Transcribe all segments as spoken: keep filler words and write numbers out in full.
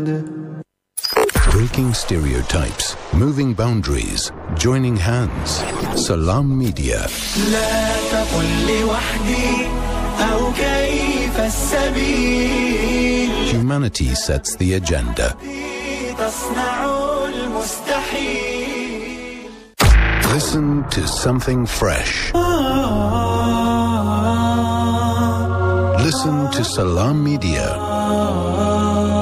Breaking stereotypes, moving boundaries, joining hands. Salam Media. Humanity sets the agenda. Listen to something fresh. Listen to Salam Media.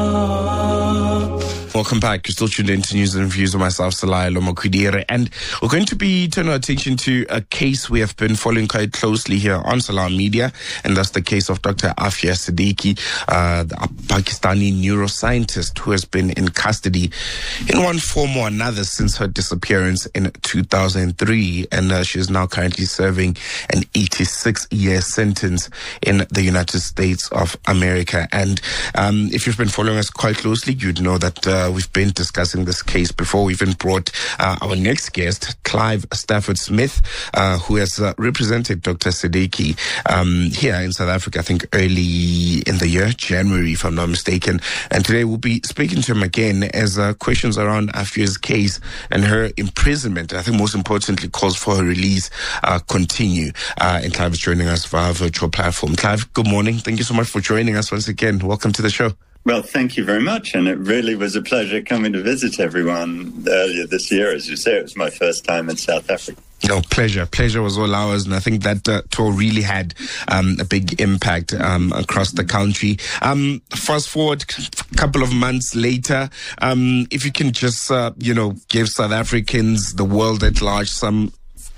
Welcome back. You're still tuned in to News and Views with myself, Salai Lomokhudire. And we're going to be turning our attention to a case we have been following quite closely here on Salam Media. And that's the case of Doctor Afia Siddiqui, uh, the Pakistani neuroscientist who has been in custody in one form or another since her disappearance in two thousand three. And uh, she is now currently serving an eighty-six year sentence in the United States of America. And um, if you've been following us quite closely, you'd know that uh, we've been discussing this case before. We even brought uh, our next guest, Clive Stafford Smith, uh, who has uh, represented Doctor Siddiqui um, here in South Africa, I think early in the year, January, if I'm not mistaken. And today we'll be speaking to him again as uh, questions around Afia's case and her imprisonment, and I think most importantly, calls for her release uh, continue. Uh, and Clive is joining us via our virtual platform. Clive, good morning. Thank you so much for joining us once again. Welcome to the show. Well, thank you very much. And it really was a pleasure coming to visit everyone earlier this year. As you say, it was my first time in South Africa. No, pleasure. Pleasure was all ours. And I think that uh, tour really had um, a big impact um, across the country. Um, fast forward a couple of months later, um, if you can just, uh, you know, give South Africans, the world at large, some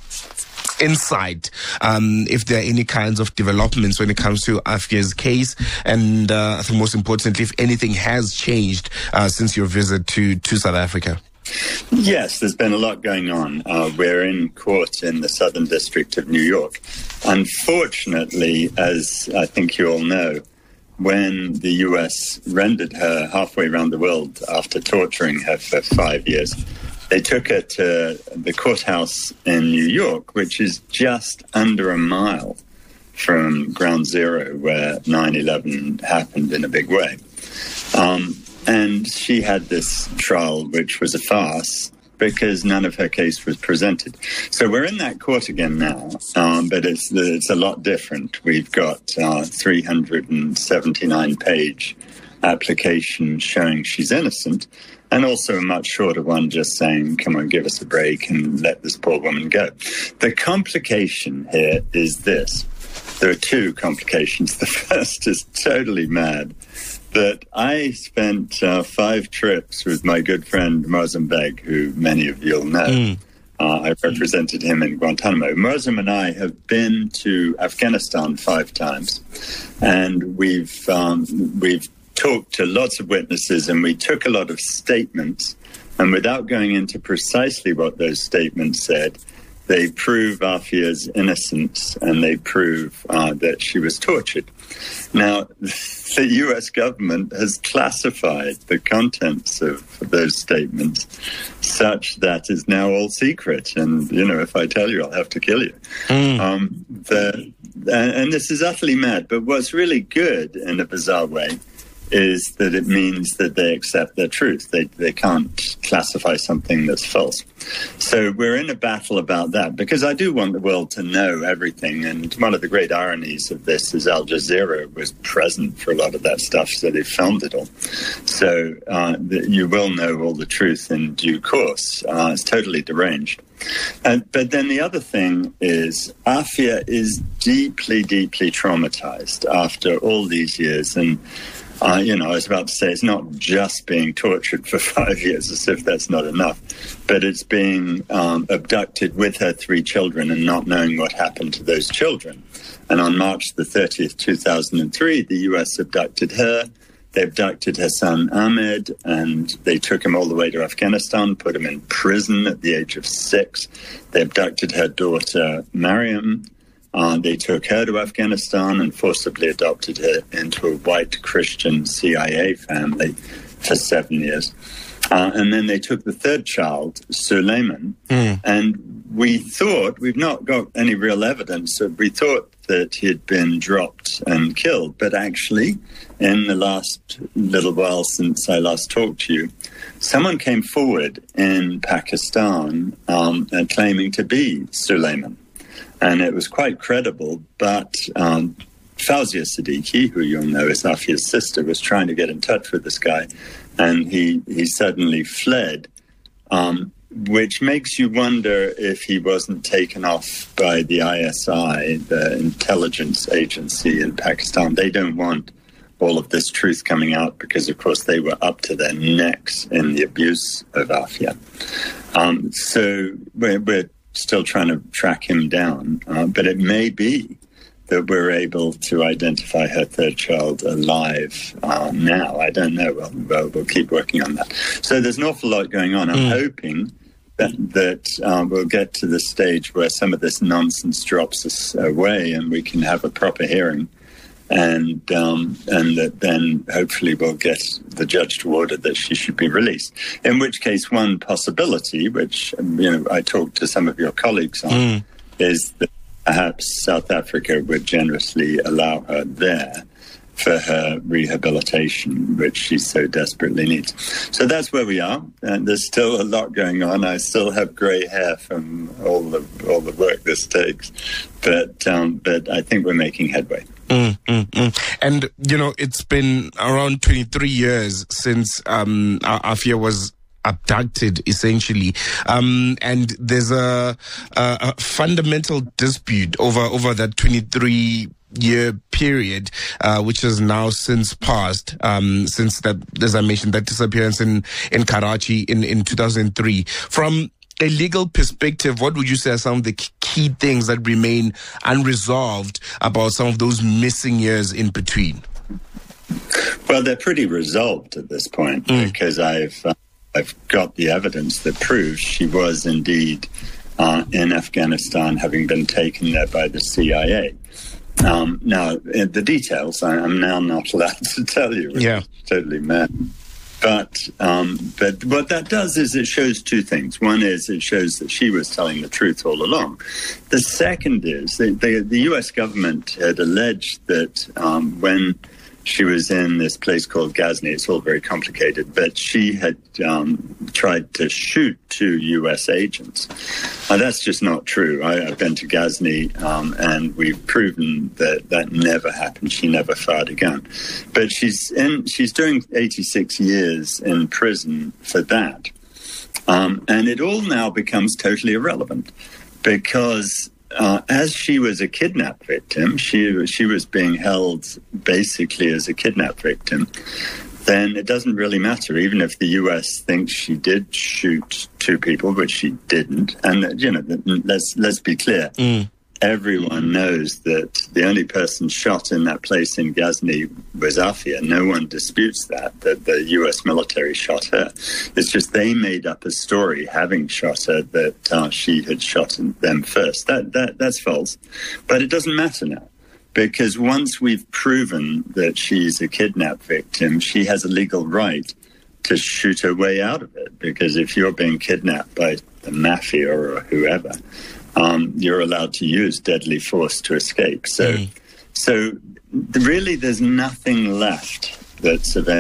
insight, um, if there are any kinds of developments when it comes to Afia's case, and uh, I think most importantly, if anything has changed uh, since your visit to, to South Africa. Yes, there's been a lot going on. Uh, we're in court in the Southern District of New York. Unfortunately, as I think you all know, when the U S rendered her halfway around the world after torturing her for five years, they took her to the courthouse in New York, which is just under a mile from Ground Zero, where nine eleven happened in a big way. Um, and she had this trial, which was a farce, because none of her case was presented. So we're in that court again now, um, but it's it's a lot different. We've got a three hundred seventy-nine page application showing she's innocent, and also a much shorter one just saying, come on, give us a break and let this poor woman go. The complication here is this. There are two complications. The first is totally mad, that I spent uh, five trips with my good friend Mozam Beg, who many of you'll know. Mm. Uh, I represented him in Guantanamo. Mozam and I have been to Afghanistan five times, and we've um, we've talked to lots of witnesses, and we took a lot of statements, and without going into precisely what those statements said, they prove Afia's innocence, and they prove uh, that she was tortured. Now, the U S government has classified the contents of those statements such that is now all secret. And, you know, if I tell you, I'll have to kill you. Mm. Um, the, and, and this is utterly mad. But what's really good in a bizarre way is that it means that they accept their truth. They they can't classify something that's false. So we're in a battle about that, because I do want the world to know everything. And one of the great ironies of this is Al Jazeera was present for a lot of that stuff, so they filmed it all. So uh, the, you will know all the truth in due course. Uh, it's totally deranged. And, but then the other thing is Afia is deeply, deeply traumatized after all these years. And Uh, you know, I was about to say it's not just being tortured for five years, as if that's not enough, but it's being um, abducted with her three children and not knowing what happened to those children. And on March the thirtieth, two thousand three, the U S abducted her. They abducted her son Ahmed, and they took him all the way to Afghanistan, put him in prison at the age of six. They abducted her daughter Mariam. Uh, they took her to Afghanistan and forcibly adopted her into a white Christian C I A family for seven years. Uh, and then they took the third child, Suleiman, mm. and we thought, we've not got any real evidence, so we thought that he had been dropped and killed, but actually in the last little while since I last talked to you, someone came forward in Pakistan um, and claiming to be Suleiman. And it was quite credible, but um, Fawzia Siddiqui, who you'll know is Afia's sister, was trying to get in touch with this guy, and he, he suddenly fled, um, which makes you wonder if he wasn't taken off by the I S I, the intelligence agency in Pakistan. They don't want all of this truth coming out because, of course, they were up to their necks in the abuse of Afia. Um, so we're, we're still trying to track him down, uh, but it may be that we're able to identify her third child alive uh, now. I don't know. Well, well, we'll keep working on that. So there's an awful lot going on. I'm mm. hoping that, that uh, we'll get to the stage where some of this nonsense drops us away and we can have a proper hearing, and um, and that then hopefully we'll get the judge to order that she should be released. In which case, one possibility, which you know I talked to some of your colleagues on, mm. is that perhaps South Africa would generously allow her there for her rehabilitation, which she so desperately needs. So that's where we are, and there's still a lot going on. I still have grey hair from all the all the work this takes, but um, but I think we're making headway. Mm, mm, mm. And you know, it's been around twenty-three years since um, Afia was abducted, essentially, um, and there's a, a, a fundamental dispute over over that twenty-three year period, uh, which has now since passed, um, since that, as I mentioned, that disappearance in in Karachi in in two thousand three. From a legal perspective, what would you say are some of the key things that remain unresolved about some of those missing years in between? Well, they're pretty resolved at this point mm. because I've. Uh, I've got the evidence that proves she was indeed uh, in Afghanistan, having been taken there by the C I A. Um, now, the details I am now not allowed to tell you, which yeah. is totally mad. But um, but what that does is it shows two things. One is it shows that she was telling the truth all along. The second is the, the, the U S government had alleged that um, when she was in this place called Ghazni. It's all very complicated, but she had um, tried to shoot two U S agents. Now, that's just not true. I, I've been to Ghazni, um, and we've proven that that never happened. She never fired a gun. But she's in. She's doing eighty-six years in prison for that. Um, and it all now becomes totally irrelevant because Uh, as she was a kidnap victim, she she was being held basically as a kidnap victim, then it doesn't really matter, even if the U S thinks she did shoot two people, which she didn't. And, you know, let's, let's be clear. Mm. Everyone knows that the only person shot in that place in Ghazni was Afia. No one disputes that, that the U S military shot her. It's just they made up a story, having shot her, that uh, she had shot them first. That, that That's false. But it doesn't matter now, because once we've proven that she's a kidnap victim, she has a legal right to shoot her way out of it. Because if you're being kidnapped by the mafia or whoever, Um, you're allowed to use deadly force to escape. So, mm. so really, there's nothing left that's of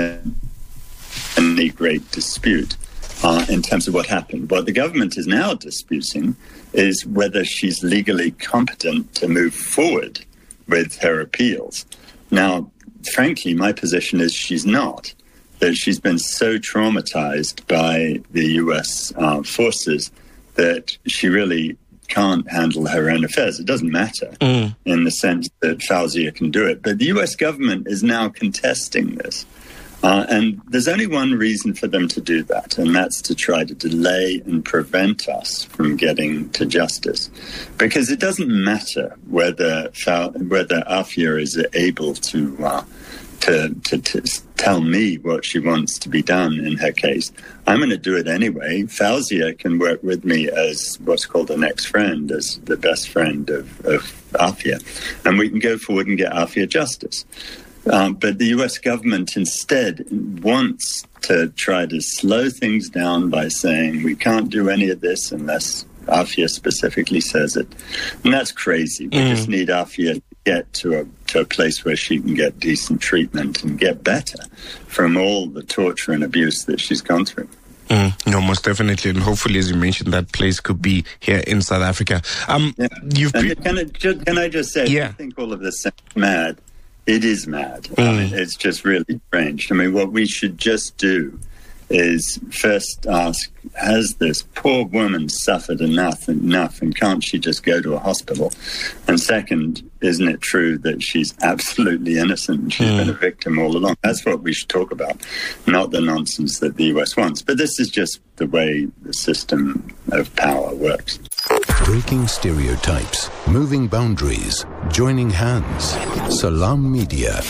any great dispute uh, in terms of what happened. What the government is now disputing is whether she's legally competent to move forward with her appeals. Now, frankly, my position is she's not. That she's been so traumatized by the U S uh, forces that she really can't handle her own affairs. It doesn't matter mm. in the sense that Fawzia can do it. But the U S government is now contesting this. Uh, and there's only one reason for them to do that, and that's to try to delay and prevent us from getting to justice. Because it doesn't matter whether whether Afia is able to, uh, to, to, to tell me what she wants to be done in her case. I'm going to do it anyway. Fawzia can work with me as what's called an ex-friend, as the best friend of, of Afia. And we can go forward and get Afia justice. Um, but the U S government instead wants to try to slow things down by saying we can't do any of this unless Afia specifically says it. And that's crazy. We mm. just need Afia to get to a to a place where she can get decent treatment and get better from all the torture and abuse that she's gone through. Mm, no, most definitely, and hopefully, as you mentioned, that place could be here in South Africa. Um, yeah. you've pre- can, I just, can I just say, yeah. I think all of this sounds mad. It is mad. Mm. I mean, it's just really strange. I mean, what we should just do is first ask, has this poor woman suffered enough, enough, and can't she just go to a hospital? And second, isn't it true that she's absolutely innocent and she's mm. been a victim all along? That's what we should talk about, not the nonsense that the U S wants. But this is just the way the system of power works. Breaking stereotypes, moving boundaries, joining hands. Salam Media.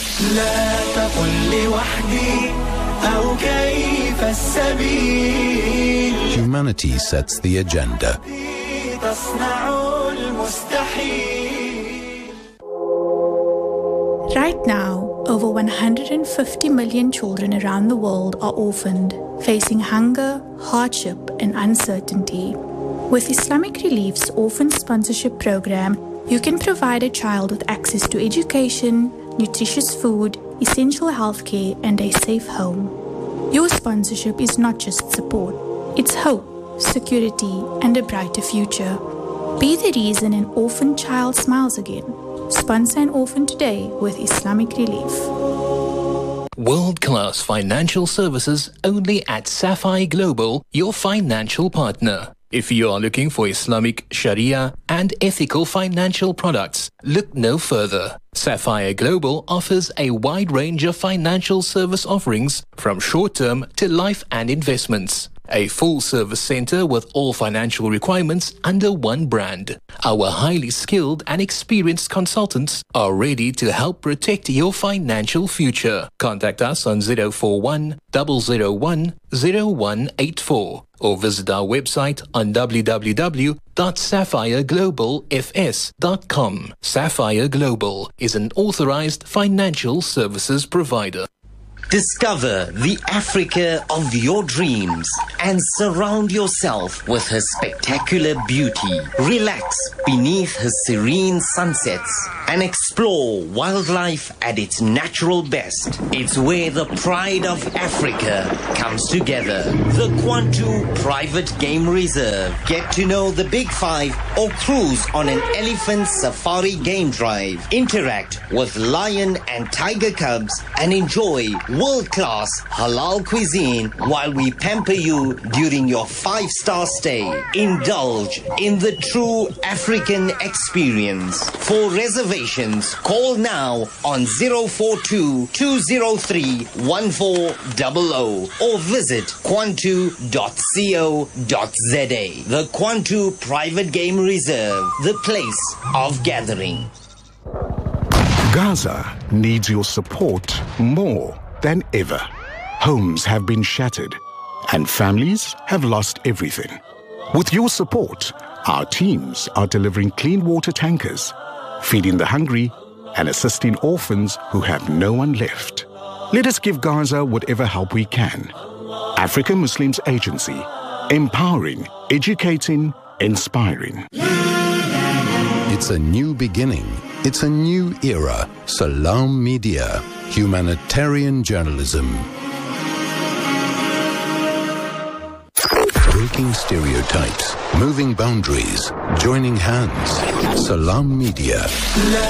Humanity sets the agenda. Right now, over one hundred fifty million children around the world are orphaned, facing hunger, hardship, and uncertainty. With Islamic Relief's Orphan Sponsorship Program, you can provide a child with access to education, nutritious food, essential healthcare, and a safe home. Your sponsorship is not just support, it's hope, security, and a brighter future. Be the reason an orphan child smiles again. Sponsor an orphan today with Islamic Relief. World-class financial services only at Sapphire Global, your financial partner. If you are looking for Islamic, Sharia, and ethical financial products, look no further. Sapphire Global offers a wide range of financial service offerings from short-term to life and investments. A full-service center with all financial requirements under one brand. Our highly skilled and experienced consultants are ready to help protect your financial future. Contact us on zero four one, zero zero one, zero one eight four or visit our website on w w w dot sapphire global f s dot com. Sapphire Global is an authorized financial services provider. Discover the Africa of your dreams and surround yourself with her spectacular beauty. Relax beneath her serene sunsets and explore wildlife at its natural best. It's where the pride of Africa comes together. The Kwantu Private Game Reserve. Get to know the Big Five or cruise on an elephant safari game drive. Interact with lion and tiger cubs and enjoy world-class halal cuisine while we pamper you during your five-star stay. Indulge in the true African experience. For reservations, call now on zero four two, two zero three, one four zero zero or visit kwantu dot co dot z a. The Kwantu Private Game Reserve, the place of gathering. Gaza needs your support more than ever. Homes have been shattered and families have lost everything. With your support, our teams are delivering clean water tankers, feeding the hungry and assisting orphans who have no one left. Let us give Gaza whatever help we can. African Muslims Agency, empowering, educating, inspiring. It's a new beginning. It's a new era. Salam Media, humanitarian journalism. Breaking stereotypes, moving boundaries, joining hands. Salam Media.